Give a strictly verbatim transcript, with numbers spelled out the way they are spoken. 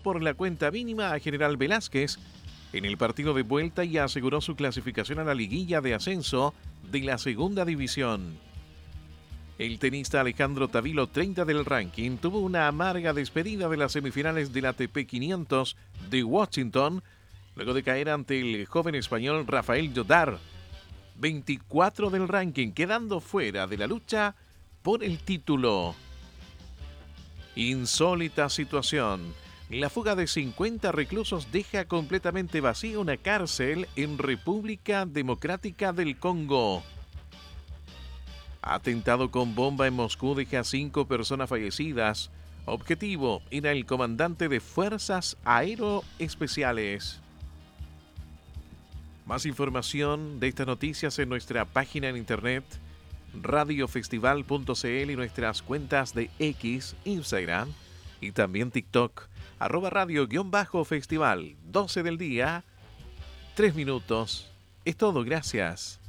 por la cuenta mínima a General Velázquez en el partido de vuelta y aseguró su clasificación a la liguilla de ascenso de la segunda división. El tenista Alejandro Tavilo, treinta del ranking, tuvo una amarga despedida de las semifinales del A T P quinientos de Washington, luego de caer ante el joven español Rafael Jodar, veinticuatro del ranking, quedando fuera de la lucha por el título. Insólita situación. La fuga de cincuenta reclusos deja completamente vacía una cárcel en República Democrática del Congo. Atentado con bomba en Moscú deja cinco personas fallecidas. Objetivo era el comandante de Fuerzas Aeroespeciales. Más información de estas noticias en nuestra página en internet radiofestival punto c l y nuestras cuentas de X, Instagram y también TikTok, arroba radio-festival, doce del día, tres minutos. Es todo, gracias.